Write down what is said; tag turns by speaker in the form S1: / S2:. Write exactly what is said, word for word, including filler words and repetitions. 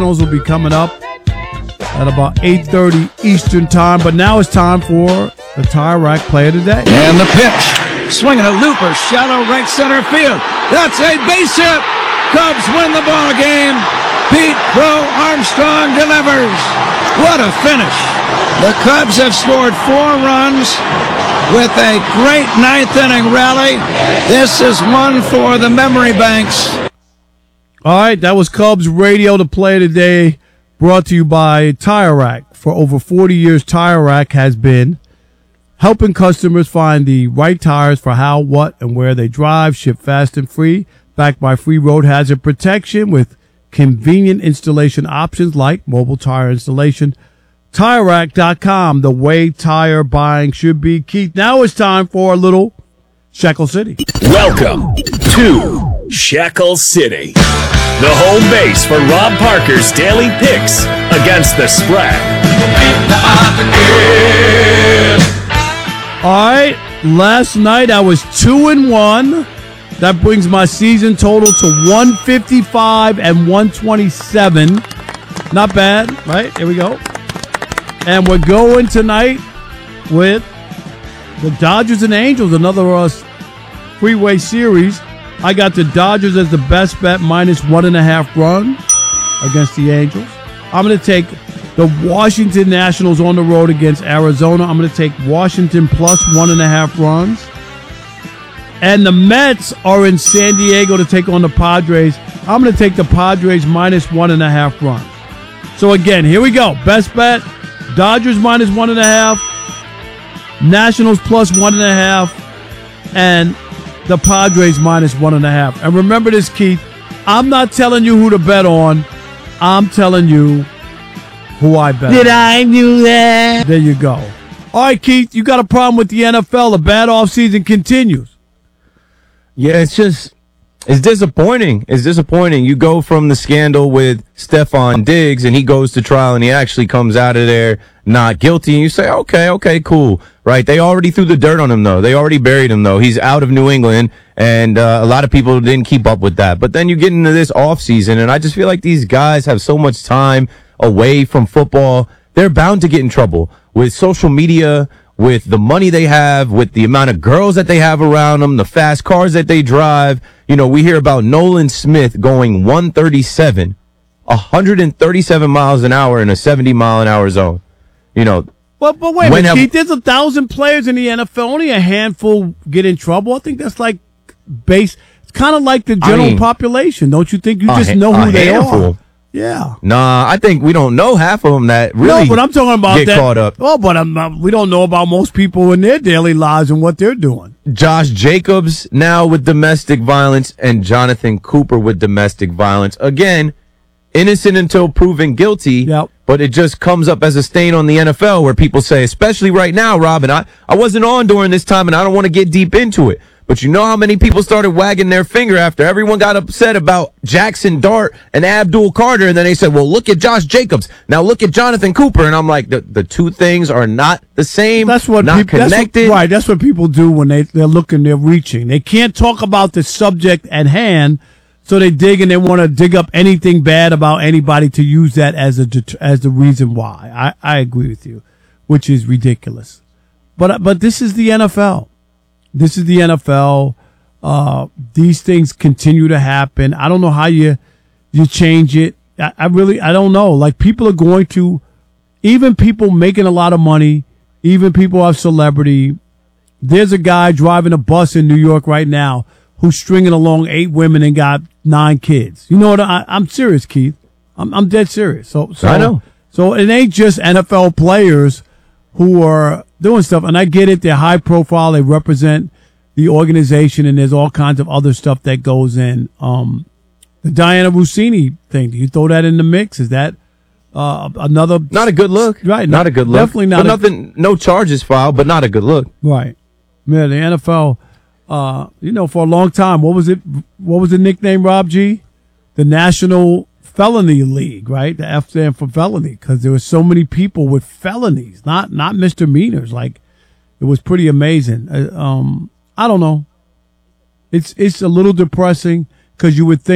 S1: will be coming up at about eight thirty Eastern time. But now it's time for the Tire Rack Play of the Day.
S2: And the pitch. Swinging a looper. Shallow right center field. That's a base hit. Cubs win the ball game. Pete Crow Armstrong delivers. What a finish. The Cubs have scored four runs with a great ninth inning rally. This is one for the memory banks.
S1: All right, that was Cubs Radio, the Play of the Day, brought to you by Tire Rack. For over forty years, Tire Rack has been helping customers find the right tires for how, what, and where they drive, ship fast and free, backed by free road hazard protection with convenient installation options like mobile tire installation. Tire Rack dot com, the way tire buying should be. Keith, now it's time for a little Shekel City.
S3: Welcome to Shekel City, the home base for Rob Parker's daily picks against the spread.
S1: All right, last night I was two and one. That brings my season total to one fifty-five and one twenty-seven. Not bad, right? Here we go. And we're going tonight with the Dodgers and Angels, another uh, freeway series. I got the Dodgers as the best bet, minus one and a half run against the Angels. I'm going to take the Washington Nationals on the road against Arizona. I'm going to take Washington plus one and a half runs. And the Mets are in San Diego to take on the Padres. I'm going to take the Padres minus one and a half runs. So again, here we go. Best bet, Dodgers minus one and a half, Nationals plus one and a half, and the Padres minus one and a half. And remember this, Keith, I'm not telling you who to bet on. I'm telling you who I bet
S4: Did
S1: on.
S4: I do that?
S1: There you go. All right, Keith, you got a problem with the N F L. The bad offseason continues.
S4: Yeah, it's just, it's disappointing. It's disappointing. You go from the scandal with Stephon Diggs, and he goes to trial, and he actually comes out of there not guilty, and you say, okay, okay, cool, right? They already threw the dirt on him, though. They already buried him, though. He's out of New England, and uh, a lot of people didn't keep up with that. But then you get into this offseason, and I just feel like these guys have so much time away from football. They're bound to get in trouble with social media, with the money they have, with the amount of girls that they have around them, the fast cars that they drive. You know, we hear about Nolan Smith going one thirty-seven, one hundred thirty-seven miles an hour in a seventy mile an hour zone. You know,
S1: Well, but wait a
S4: When
S1: minute,
S4: have-
S1: Keith, there's a thousand players in the N F L. Only a handful get in trouble. I think that's like base. It's kind of like the general
S4: mean,
S1: population. Don't you think? You
S4: a
S1: just
S4: ha-
S1: know who
S4: a
S1: they
S4: handful.
S1: are. Yeah.
S4: Nah, I think we don't know half of them that really
S1: no, but I'm talking about
S4: get
S1: that.
S4: caught up.
S1: Oh, but I'm not, we don't know about most people in their daily lives and what they're doing.
S4: Josh Jacobs now with domestic violence and Jonathan Cooper with domestic violence. Again, innocent until proven guilty.
S1: Yep.
S4: But it just comes up as a stain on the N F L where people say, especially right now, Rob, and I, I wasn't on during this time and I don't want to get deep into it. But you know how many people started wagging their finger after everyone got upset about Jackson Dart and Abdul Carter, and then they said, well, look at Josh Jacobs. Now look at Jonathan Cooper. And I'm like, the, the two things are not the same,
S1: That's what
S4: not
S1: peop- that's what-
S4: connected.
S1: right. That's what people do when they, they're looking, they're reaching. They can't talk about the subject at hand, so they dig and they want to dig up anything bad about anybody to use that as a det- as the reason why. I, I agree with you, which is ridiculous. But but this is the N F L. This is the N F L. Uh, these things continue to happen. I don't know how you you change it. I, I really I don't know. Like, people are going to, even people making a lot of money, even people of celebrity. There's a guy driving a bus in New York right now who's stringing along eight women and got nine kids. You know what? I, I'm serious, Keith. I'm I'm dead serious. So, so
S4: I know.
S1: So it ain't just N F L players who are doing stuff, and I get it. They're high profile. They represent the organization, and there's all kinds of other stuff that goes in. Um, the Diana Rossini thing. Do you throw that in the mix? Is that uh, another?
S4: Not a good look.
S1: Right.
S4: Not a good look.
S1: Definitely not.
S4: But
S1: a-
S4: nothing, no charges filed, but not a good look.
S1: Right. Yeah, the N F L, uh, you know, for a long time, what was it? What was the nickname, Rob G? The National Felony League, right? The F stand for felony, because there were so many people with felonies, not not misdemeanors. Like, it was pretty amazing. Uh, um, I don't know. It's it's a little depressing because you would think